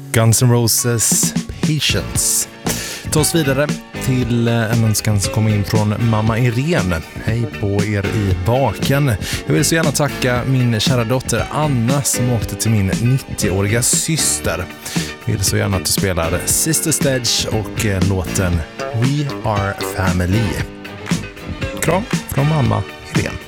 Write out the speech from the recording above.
Guns N' Roses Patience. Ta oss vidare till en önskan som kommer in från mamma Irene. Hej på er i baken. Jag vill så gärna tacka min kära dotter Anna som åkte till min 90-åriga syster. Jag vill så gärna att du spelar Sister Sledge och låten We Are Family. Kram från mamma Irene.